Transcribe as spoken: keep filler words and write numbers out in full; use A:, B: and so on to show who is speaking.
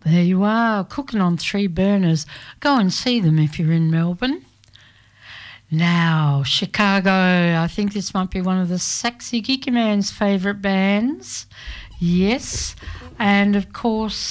A: There you are, cooking on three burners. Go and see them if you're in Melbourne. Now, Chicago, I think this might be one of the Sexy Geeky Man's favourite bands. Yes, and of course